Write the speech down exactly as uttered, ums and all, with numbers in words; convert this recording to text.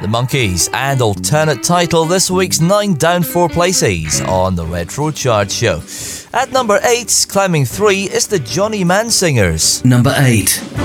Monkees, and alternate title this week's nine down four places on the Retro Chart Show. At number eight, climbing three, is the Johnny Mann Singers. Number eight.